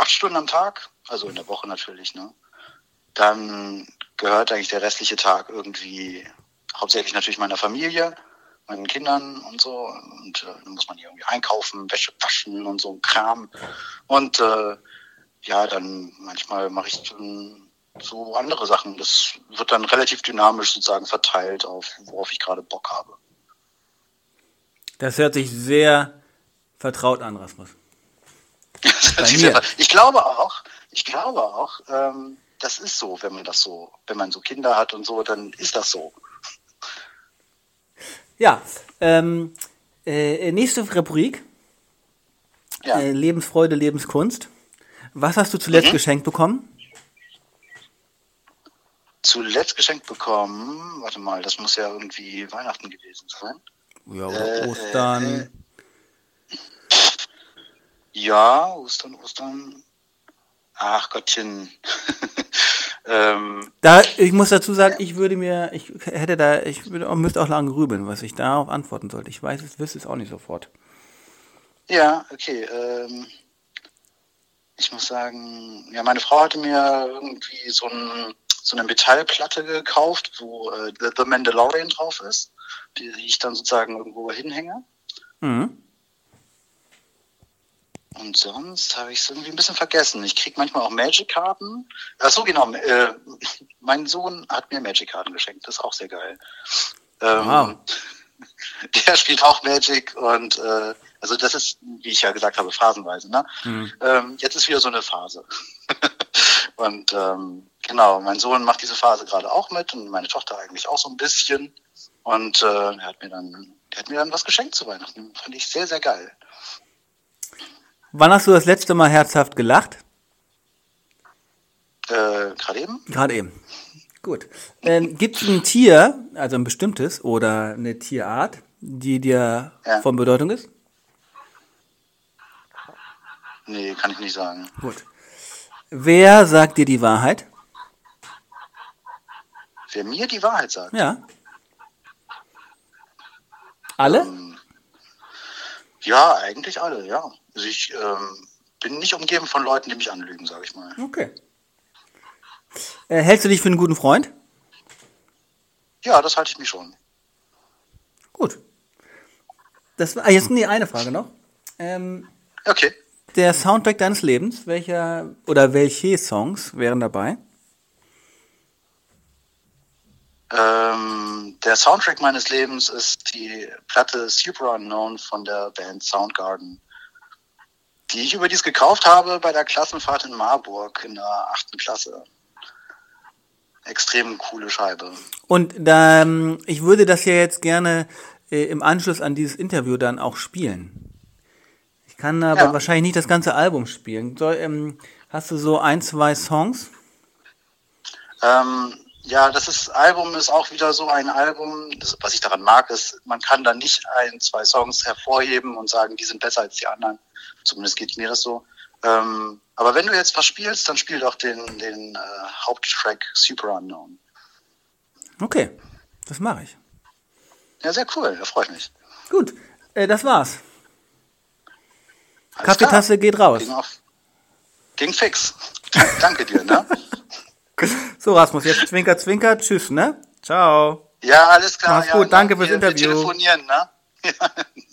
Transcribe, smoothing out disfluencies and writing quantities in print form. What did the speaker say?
8 Stunden am Tag, also in der Woche natürlich, ne? Dann gehört eigentlich der restliche Tag irgendwie hauptsächlich natürlich meiner Familie, meinen Kindern und so. Und dann muss man hier irgendwie einkaufen, Wäsche waschen und so ein Kram. Und dann manchmal mache ich so andere Sachen. Das wird dann relativ dynamisch sozusagen verteilt auf worauf ich gerade Bock habe. Das hört sich sehr vertraut an, Rasmus. Ich glaube auch, das ist so, wenn man so Kinder hat und so, dann ist das so. Ja, nächste Rubrik. Ja. Lebensfreude, Lebenskunst. Was hast du zuletzt geschenkt bekommen? Zuletzt geschenkt bekommen, warte mal, das muss ja irgendwie Weihnachten gewesen sein. Ja, oder Ostern. Ja, Ostern. Ach Gottchen. Ich muss dazu sagen, müsste auch lange grübeln, was ich darauf antworten sollte. Ich wüsste es auch nicht sofort. Ja, okay. Ich muss sagen, ja, meine Frau hatte mir irgendwie so eine Metallplatte gekauft, wo The Mandalorian drauf ist, die ich dann sozusagen irgendwo hinhänge. Mhm. Und sonst habe ich es irgendwie ein bisschen vergessen. Ich kriege manchmal auch Magic-Karten. Achso, genau. Mein Sohn hat mir Magic-Karten geschenkt. Das ist auch sehr geil. Wow. Der spielt auch Magic und also das ist, wie ich ja gesagt habe, phasenweise. Ne? Jetzt ist wieder so eine Phase. Und genau, mein Sohn macht diese Phase gerade auch mit und meine Tochter eigentlich auch so ein bisschen. Und er hat mir dann was geschenkt zu Weihnachten. Fand ich sehr, sehr geil. Wann hast du das letzte Mal herzhaft gelacht? Gerade eben? Gerade eben. Gut. Gibt es ein Tier, also ein bestimmtes oder eine Tierart, die dir von Bedeutung ist? Nee, kann ich nicht sagen. Gut. Wer sagt dir die Wahrheit? Wer mir die Wahrheit sagt? Ja. Alle? Ja, eigentlich alle, ja. Also ich bin nicht umgeben von Leuten, die mich anlügen, sage ich mal. Okay. Hältst du dich für einen guten Freund? Ja, das halte ich mir schon. Gut. Das war jetzt eine Frage noch. Okay. Der Soundtrack deines Lebens, welche Songs wären dabei? Der Soundtrack meines Lebens ist die Platte Super Unknown von der Band Soundgarden, die ich überdies gekauft habe bei der Klassenfahrt in Marburg in der 8. Klasse. Extrem coole Scheibe. Und ich würde das ja jetzt gerne im Anschluss an dieses Interview dann auch spielen. Ich kann aber wahrscheinlich nicht das ganze Album spielen. Hast du so 1, 2 Songs? Ja, das Album ist auch wieder so ein Album, was ich daran mag, ist, man kann da nicht 1, 2 Songs hervorheben und sagen, die sind besser als die anderen. Zumindest geht mir das so. Aber wenn du jetzt was spielst, dann spiel doch den Haupttrack Super Unknown. Okay, das mache ich. Ja, sehr cool, da freue ich mich. Gut, das war's. Alles Kaffeetasse klar. geht raus. Ging fix. Danke dir, ne? So, Rasmus, jetzt Zwinker, Zwinker. Tschüss, ne? Ciao. Ja, alles klar. Mach's gut, danke fürs Interview. Wir telefonieren, ne? Ja.